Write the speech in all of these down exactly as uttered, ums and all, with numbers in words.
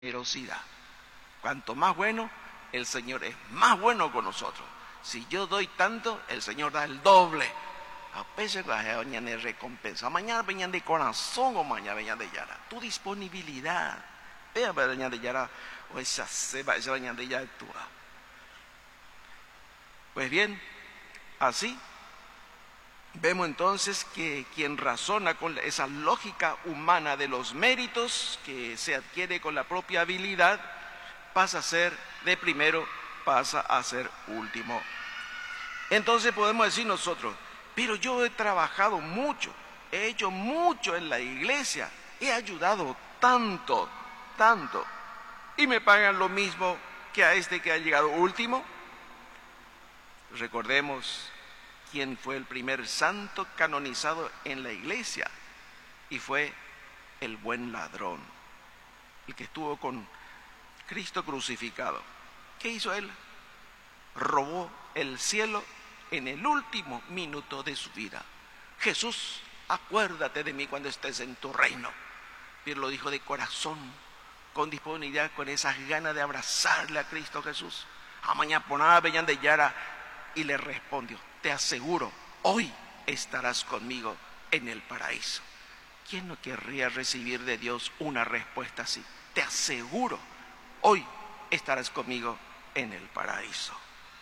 generosidad. Cuanto más bueno, el Señor es más bueno con nosotros. Si yo doy tanto, el Señor da el doble. A veces mañana recompensa. Mañana venían de corazón o mañana venían de yara. Tu disponibilidad. Vea, venían de yara o esa seba, esa venían de yara actúa. Pues bien, así vemos entonces que quien razona con esa lógica humana de los méritos que se adquiere con la propia habilidad, pasa a ser de primero, pasa a ser último. Entonces podemos decir nosotros, pero yo he trabajado mucho, he hecho mucho en la iglesia, he ayudado tanto, tanto, y me pagan lo mismo que a este que ha llegado último. Recordemos quién fue el primer santo canonizado en la iglesia, y fue el buen ladrón, el que estuvo con Cristo crucificado. ¿Qué hizo él? Robó el cielo en el último minuto de su vida. Jesús, acuérdate de mí cuando estés en tu reino. Pero lo dijo de corazón, con disponibilidad, con esas ganas de abrazarle a Cristo Jesús. A mañana por nada venían de Yara y le respondió, te aseguro, hoy estarás conmigo en el paraíso. ¿Quién no querría recibir de Dios una respuesta así? Te aseguro, hoy estarás conmigo en el paraíso.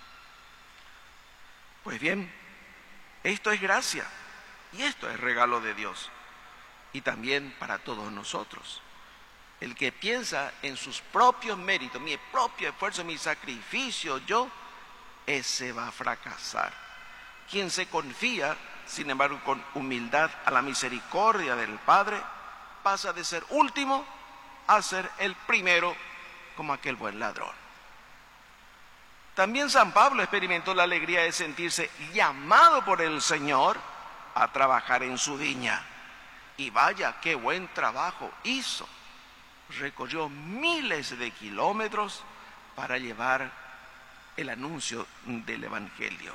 Pues bien, esto es gracia y esto es regalo de Dios. Y también para todos nosotros. El que piensa en sus propios méritos, mi propio esfuerzo, mi sacrificio, yo, ese va a fracasar. Quien se confía, sin embargo, con humildad a la misericordia del Padre, pasa de ser último a ser el primero, como aquel buen ladrón. También San Pablo experimentó la alegría de sentirse llamado por el Señor a trabajar en su viña. Y vaya, qué buen trabajo hizo. Recorrió miles de kilómetros para llevar el anuncio del Evangelio.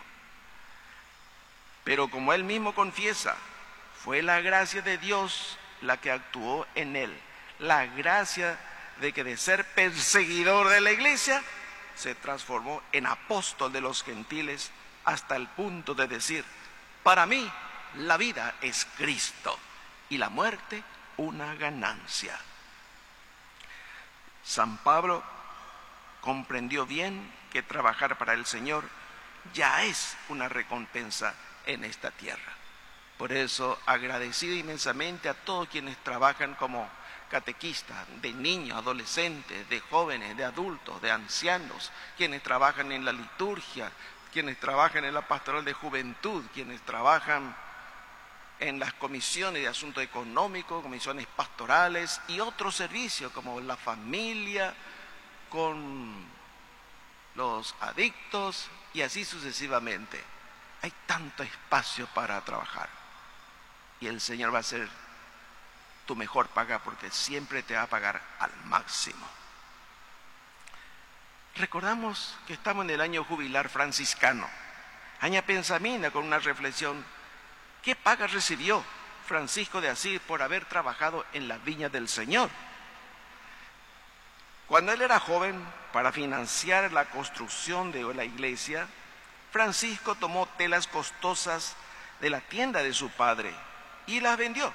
Pero como él mismo confiesa, fue la gracia de Dios la que actuó en él. La gracia de que de ser perseguidor de la iglesia, se transformó en apóstol de los gentiles hasta el punto de decir, para mí la vida es Cristo y la muerte una ganancia. San Pablo comprendió bien que trabajar para el Señor ya es una recompensa en esta tierra. Por eso, agradecido inmensamente a todos quienes trabajan como catequistas, de niños, adolescentes, de jóvenes, de adultos, de ancianos, quienes trabajan en la liturgia, quienes trabajan en la pastoral de juventud, quienes trabajan en las comisiones de asuntos económicos, comisiones pastorales y otros servicios como la familia, con los adictos y así sucesivamente. Hay tanto espacio para trabajar y el Señor va a ser tu mejor paga porque siempre te va a pagar al máximo. Recordamos que estamos en el año jubilar franciscano. Aña Pensamina con una reflexión. ¿Qué paga recibió Francisco de Asís por haber trabajado en la viña del Señor? Cuando él era joven, para financiar la construcción de la iglesia, Francisco tomó telas costosas de la tienda de su padre y las vendió.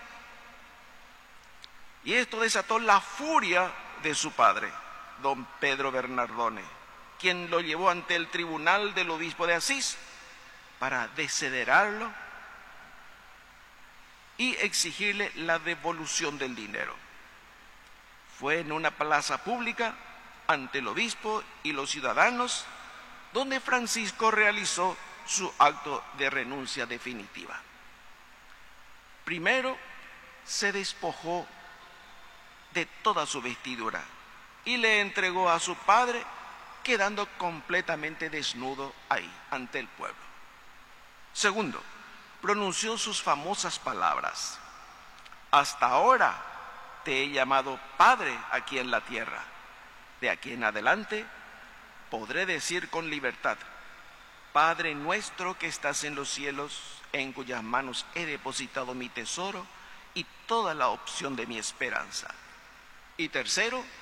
Y esto desató la furia de su padre, don Pedro Bernardone, quien lo llevó ante el tribunal del obispo de Asís para desederarlo y exigirle la devolución del dinero. Fue en una plaza pública ante el obispo y los ciudadanos donde Francisco realizó su acto de renuncia definitiva. Primero se despojó de toda su vestidura y le entregó a su padre, quedando completamente desnudo ahí ante el pueblo. Segundo, pronunció sus famosas palabras: hasta ahora te he llamado Padre aquí en la tierra, de aquí en adelante podré decir con libertad, Padre nuestro que estás en los cielos, en cuyas manos he depositado mi tesoro y toda la opción de mi esperanza. Y tercero,